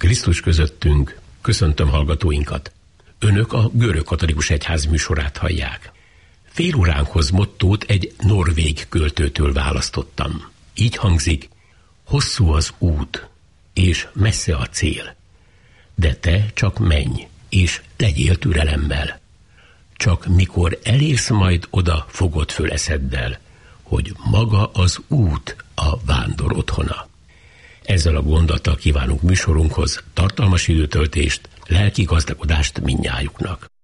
Krisztus közöttünk, köszöntöm hallgatóinkat. Önök a Görögkatolikus Egyház műsorát hallják. Félóránkhoz mottót egy norvég költőtől választottam. Így hangzik: hosszú az út, és messze a cél. De te csak menj, és legyél türelemmel. Csak mikor elérsz majd oda, fogod föl eszeddel, hogy maga az út a vándor otthona. Ezzel a gondolattal kívánunk műsorunkhoz tartalmas időtöltést, lelki gazdagodást mindnyájuknak.